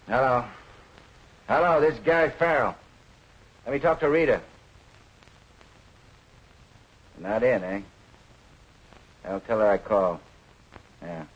Hello. Hello, this is Gary Farrell. Let me talk to Rita. Not in, eh? I'll tell her I called. Yeah.